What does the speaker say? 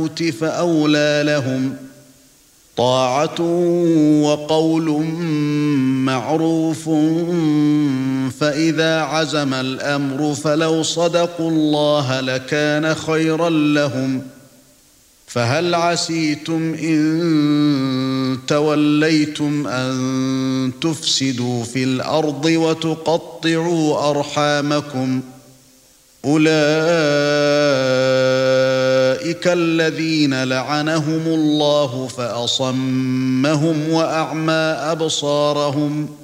فأولى لهم طاعة وقول معروف فإذا عزم الأمر فلو صدقوا الله لكان خيرا لهم فهل عسيتم إن توليتم أن تفسدوا في الأرض وتقطعوا أرحامكم أولئك الذين لعنهم الله فأصمهم وأعمى أبصارهم